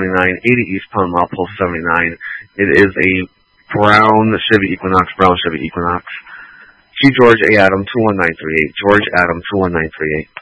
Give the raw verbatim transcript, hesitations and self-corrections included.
twenty-nine, eighty East Pound Mile, Pulse seventy-nine. It is a brown Chevy Equinox, brown Chevy Equinox. G. George A. Adam, two one nine three eight. George Adam, two one nine three eight.